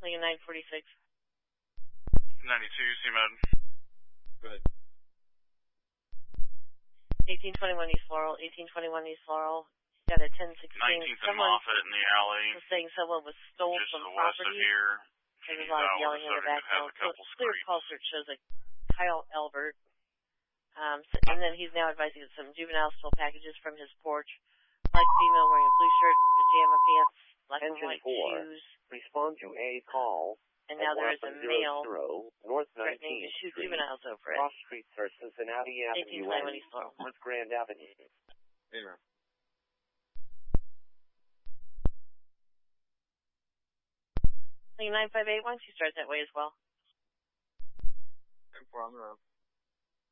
Lincoln 946. 92, C-Mode. Go ahead. 1821 East Laurel, 1821 East Laurel. Got a 1016. 19th and Moffett in the alley. Was saying someone was stole just some to the west property. of here. There's a lot of yelling in the background. So clear call search shows a Kyle Albert. And then he's now advising that some juveniles stole packages from his porch. Black female wearing a blue shirt, pajama pants, black and white shoes. Respond to a call. And now there is a male North threatening to shoot juveniles over it. Cross Street, sir, Cincinnati Avenue, 1821 East Laurel. North Grand Avenue. Amen. Lincoln 9581, she starts that way as well. 10-4 on the road.